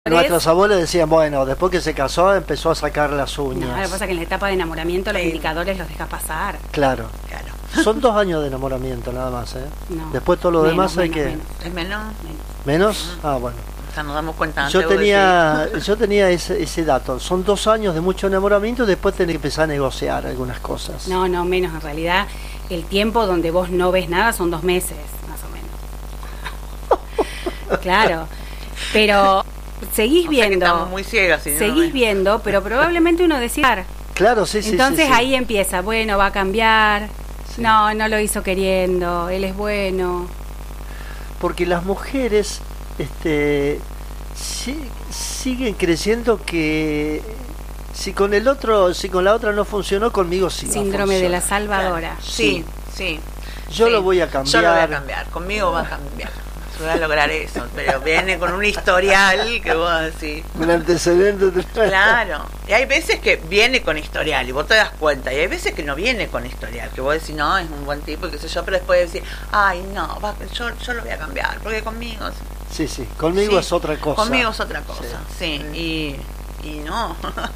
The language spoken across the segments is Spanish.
Nuestros abuelos decían, bueno, después que se casó empezó a sacar las uñas. No, lo que pasa es que en la etapa de enamoramiento los indicadores los dejas pasar. Claro. Son 2 años de enamoramiento nada más, ¿eh? No. Después todo lo demás hay que... ¿Es menos? ¿Menos? Ah, bueno. O sea, nos damos cuenta antes. Yo tenía ese dato. Son 2 años de mucho enamoramiento y después tenés que empezar a negociar algunas cosas. No, menos. En realidad, el tiempo donde vos no ves nada son 2 meses, más o menos. Claro. Pero... seguís viendo, estamos muy ciegas, seguís viendo, pero probablemente uno decía, claro, sí, entonces sí. Ahí empieza, bueno, va a cambiar, sí. No lo hizo queriendo, él es bueno. Porque las mujeres siguen creyendo que si con la otra no funcionó, conmigo sí. Síndrome de la salvadora. Claro. Sí. Yo lo voy a cambiar. Yo lo voy a cambiar, conmigo va a cambiar. Voy a lograr eso, pero viene con un historial que vos decís. Un antecedente. Claro, y hay veces que viene con historial y vos te das cuenta, y hay veces que no viene con historial, que vos decís, no, es un buen tipo y qué sé yo, pero después decís, ay, no, yo lo voy a cambiar, porque conmigo... Sí, conmigo es otra cosa. Conmigo es otra cosa, sí. Y no...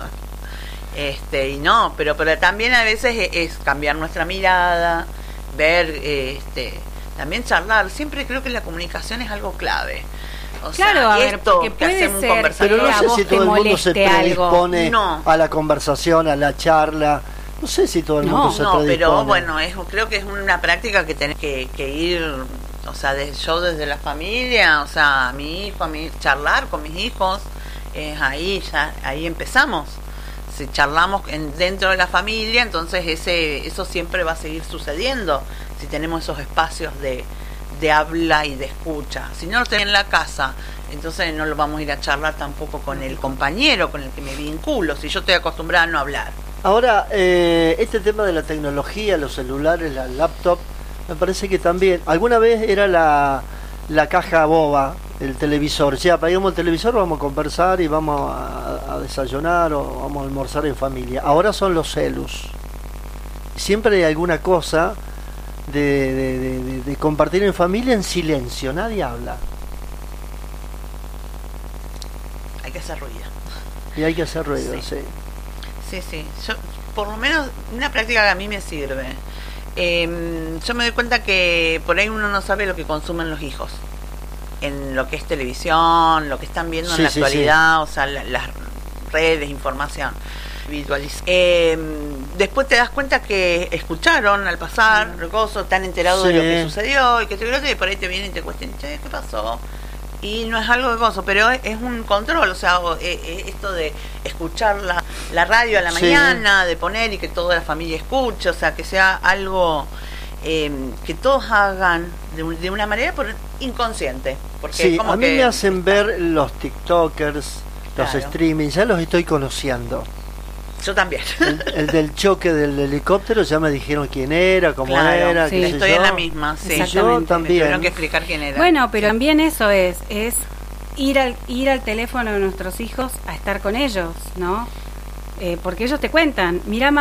y no, pero también a veces es cambiar nuestra mirada, ver... también charlar, siempre creo que la comunicación es algo clave. O claro, sea, a ver, porque puede ser, pero no sé si todo el mundo se predispone a la conversación, a la charla. No sé si todo el mundo se predispone. Pero bueno, creo que es una práctica que tenés que ir, o sea, yo desde la familia, o sea, charlar con mis hijos, ahí empezamos. Si charlamos dentro de la familia, entonces eso siempre va a seguir sucediendo si tenemos esos espacios de habla y de escucha. Si no lo tenemos en la casa, entonces no lo vamos a ir a charlar tampoco con el compañero con el que me vinculo, si yo estoy acostumbrada a no hablar. Ahora, este tema de la tecnología, los celulares, la laptop, me parece que también, alguna vez era la caja boba, el televisor. Si apagamos el televisor, vamos a conversar y vamos a desayunar o vamos a almorzar en familia. Ahora son los celus. Siempre hay alguna cosa de compartir en familia en silencio, nadie habla. Hay que hacer ruido. Y hay que hacer ruido, sí. Sí. Yo, por lo menos, una práctica que a mí me sirve. Yo me doy cuenta que por ahí uno no sabe lo que consumen los hijos en lo que es televisión, lo que están viendo en la actualidad, o sea, las redes, información. Después te das cuenta que escucharon al pasar, están enterados de lo que sucedió y que y por ahí te vienen y te cuestionan, che, ¿qué pasó? Y no es algo de gozo, pero es un control, o sea, esto de escuchar la radio a la mañana, de poner y que toda la familia escuche, o sea, que sea algo que todos hagan de una manera inconsciente. Porque a mí me hacen ver los TikTokers, los streaming, ya los estoy conociendo. Yo también. El del choque del helicóptero ya me dijeron quién era, cómo era. Sí, estoy en la misma. Sí. Yo también. Tuvieron que explicar quién era. Bueno, pero también eso es ir al teléfono de nuestros hijos a estar con ellos, ¿no? Porque ellos te cuentan, mira,